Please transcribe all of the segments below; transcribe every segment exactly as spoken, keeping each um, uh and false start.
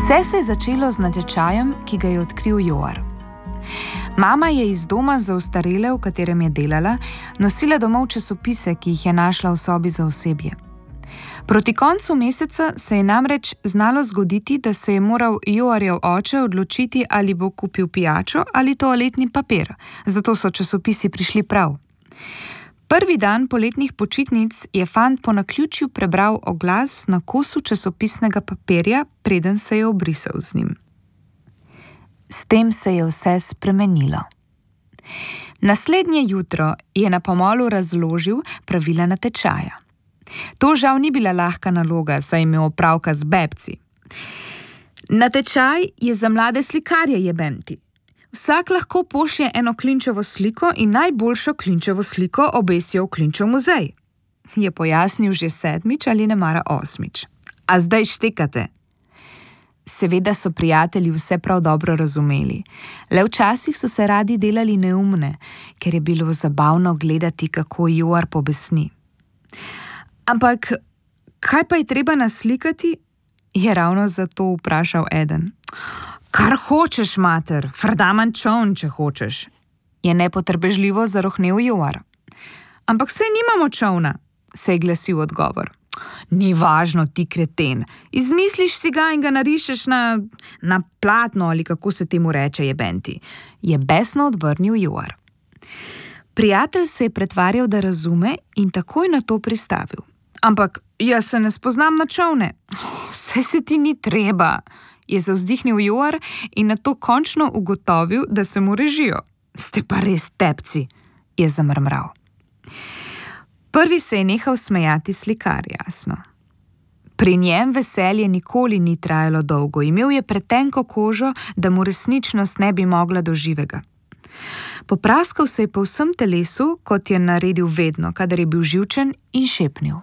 Vse se je začelo z natečajem, ki ga je odkril Joar. Mama je iz doma za ostarele, v katerem je delala, nosila domov časopise, ki jih je našla v sobi za osebje. Proti koncu meseca se je namreč znalo zgoditi, da se je moral Joarjev oče odločiti, ali bo kupil pijačo ali toaletni papir, zato so časopisi prišli prav. Prvi dan poletnih počitnic je fant po naključju prebral oglas na kosu časopisnega papirja, preden se je obrisal z njim. S tem se je vse spremenilo. Naslednje jutro je na pomolu razložil pravila natečaja. To žal ni bila lahka naloga, saj je imel opravka z bebci. Natečaj je za mlade slikarje, jebemti. Vsak lahko pošlje eno klinčevo sliko in najboljšo klinčevo sliko obesijo v klinčev muzej. Je pojasnil že sedmič ali nemara osmič. A zdaj štekate. Seveda so prijatelji vse prav dobro razumeli. Le včasih so se radi delali neumne, ker je bilo zabavno gledati, kako Joar pobesni. Ampak, kaj pa je treba naslikati? Je ravno zato vprašal eden. Kar hočeš, mater, frdaman čovn, če hočeš, je nepotrpežljivo zarohnel Joar. Ampak saj nimamo čovna, se je glasil odgovor. Ni važno, ti kreten, izmisliš si ga in ga narišeš na, na platno ali kako se temu reče, jebenti, je besno odvrnil Joar. Prijatelj se je pretvarjal, da razume in takoj na to pristavil. Ampak jaz se ne spoznam na čovne. Oh, saj se ti ni treba, je zavzdihnil Joar in nato končno ugotovil, da se mu režijo. Ste pa res tepci, je zamrmral. Prvi se je nehal smejati slikar, jasno. Pri njem veselje nikoli ni trajalo dolgo, imel je pretenko kožo, da mu resničnost ne bi mogla do živega. Popraskal se je po vsem telesu, kot je naredil vedno, kadar je bil živčen, in šepnil.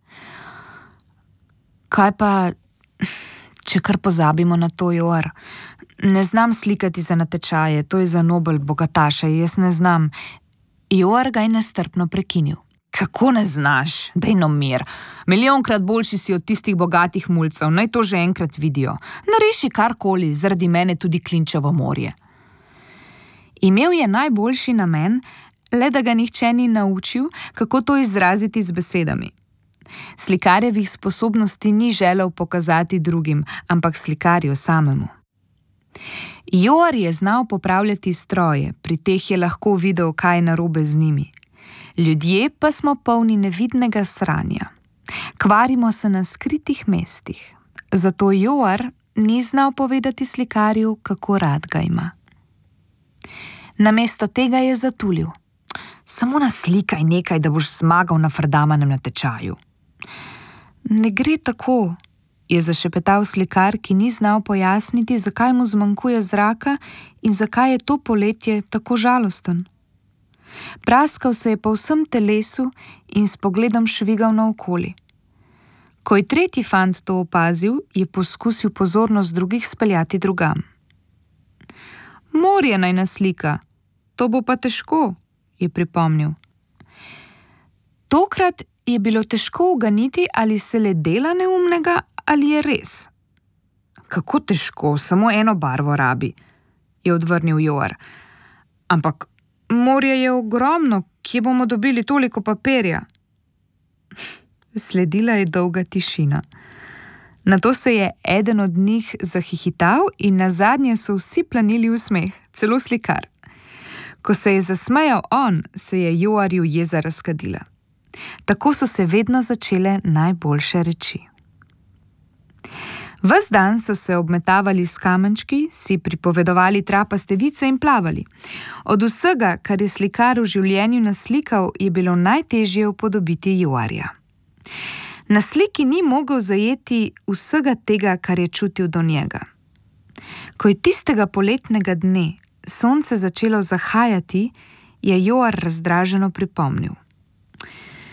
Kaj pa, če kar pozabimo na to, Joar? Ne znam slikati za natečaje, to je za nobel bogataše, jaz ne znam. Joar ga je nestrpno prekinil. Kako ne znaš? Daj no mir. Milijonkrat boljši si od tistih bogatih mulcev, naj to že enkrat vidijo. Nariši karkoli, zaradi mene tudi klinčevo morje. Imel je najboljši namen, le da ga nihče ni naučil, kako to izraziti z besedami. Slikarjevih sposobnosti ni želel pokazati drugim, ampak slikarju samemu. Joar je znal popravljati stroje, pri teh je lahko videl, kaj je narobe z njimi. Ljudje pa smo polni nevidnega sranja. Kvarimo se na skritih mestih. Zato Joar ni znal povedati slikarju, kako rad ga ima. Namesto tega je zatulil. Samo naslikaj nekaj, da boš zmagal na frdamanem natečaju. Ne gre tako, je zašepetal slikar, ki ni znal pojasniti, zakaj mu zmanjkuje zraka in zakaj je to poletje tako žalosten. Praskal se je po vsem telesu in s pogledom švigal naokoli. Ko je tretji fant to opazil, je poskusil pozornost drugih speljati drugam. Morje naj naslika, to bo pa težko, je pripomnil. Tokrat je bilo težko uganiti, ali se le dela neumnega, ali je res. Kako težko, samo eno barvo rabi, je odvrnil Joar. Ampak morje je ogromno, kje bomo dobili toliko papirja? Sledila je dolga tišina. Nato se je eden od njih zahihital in nazadnje so vsi planili v smeh, celo slikar. Ko se je zasmejal on, se je Joarju jeza razkadila. Tako so se vedno začele najboljše reči. Ves dan so se obmetavali s kamenčki, si pripovedovali trapaste vice in plavali. Od vsega, kar je slikar v življenju naslikal, je bilo najtežje upodobiti Joarja. Na sliki ni mogel zajeti vsega tega, kar je čutil do njega. Ko je tistega poletnega dne sonce začelo zahajati, je Joar razdraženo pripomnil.